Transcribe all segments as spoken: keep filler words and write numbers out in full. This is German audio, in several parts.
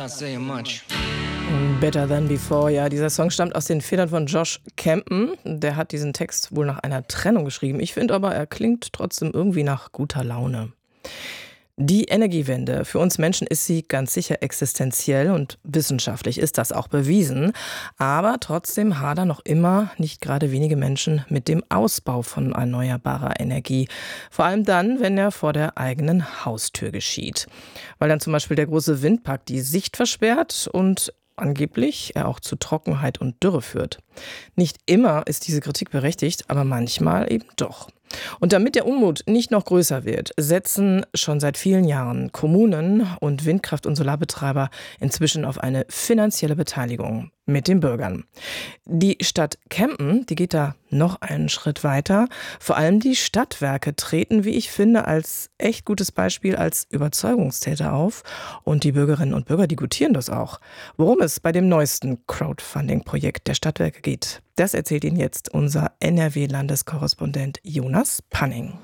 Better Than Before, ja, dieser Song stammt aus den Federn von Josh Campen. Der hat diesen Text wohl nach einer Trennung geschrieben. Ich finde aber, er klingt trotzdem irgendwie nach guter Laune. Die Energiewende, für uns Menschen ist sie ganz sicher existenziell und wissenschaftlich ist das auch bewiesen. Aber trotzdem hadern noch immer nicht gerade wenige Menschen mit dem Ausbau von erneuerbarer Energie. Vor allem dann, wenn er vor der eigenen Haustür geschieht. Weil dann zum Beispiel der große Windpark die Sicht versperrt und angeblich er auch zu Trockenheit und Dürre führt. Nicht immer ist diese Kritik berechtigt, aber manchmal eben doch. Und damit der Unmut nicht noch größer wird, setzen schon seit vielen Jahren Kommunen und Windkraft- und Solarbetreiber inzwischen auf eine finanzielle Beteiligung mit den Bürgern. Die Stadt Kempen, die geht da noch einen Schritt weiter. Vor allem die Stadtwerke treten, wie ich finde, als echt gutes Beispiel als Überzeugungstäter auf. Und die Bürgerinnen und Bürger, die gutieren das auch. Worum es bei dem neuesten Crowdfunding-Projekt der Stadtwerke geht, das erzählt Ihnen jetzt unser N R W-Landeskorrespondent Jonas Panning.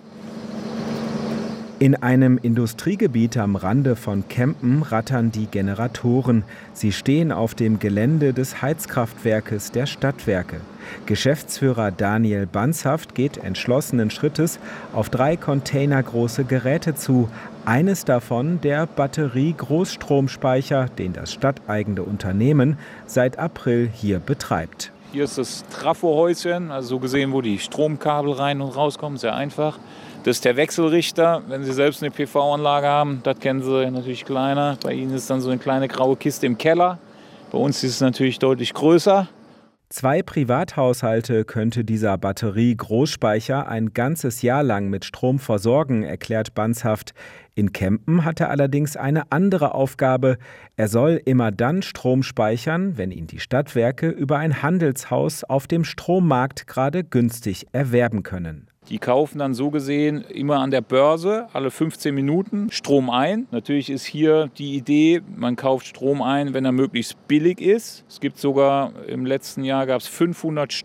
In einem Industriegebiet am Rande von Kempen rattern die Generatoren. Sie stehen auf dem Gelände des Heizkraftwerkes der Stadtwerke. Geschäftsführer Daniel Banzhaft geht entschlossenen Schrittes auf drei containergroße Geräte zu. Eines davon der Batterie-Großstromspeicher, den das stadteigene Unternehmen seit April hier betreibt. Hier ist das Trafohäuschen, also so gesehen, wo die Stromkabel rein und rauskommen, sehr einfach. Das ist der Wechselrichter, wenn Sie selbst eine P V-Anlage haben, das kennen Sie natürlich kleiner. Bei Ihnen ist dann so eine kleine graue Kiste im Keller. Bei uns ist es natürlich deutlich größer. Zwei Privathaushalte könnte dieser Batterie-Großspeicher ein ganzes Jahr lang mit Strom versorgen, erklärt Banzhaft. In Kempen hat er allerdings eine andere Aufgabe. Er soll immer dann Strom speichern, wenn ihn die Stadtwerke über ein Handelshaus auf dem Strommarkt gerade günstig erwerben können. Die kaufen dann so gesehen immer an der Börse alle fünfzehn Minuten Strom ein. Natürlich ist hier die Idee, man kauft Strom ein, wenn er möglichst billig ist. Es gibt sogar, im letzten Jahr gab es fünfhundert